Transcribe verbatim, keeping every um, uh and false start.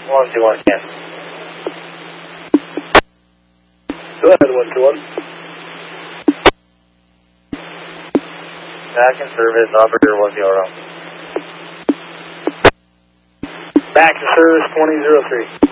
one two one, can. Go ahead, one two one. Back in service, operator one zero. Back in service, twenty zero three.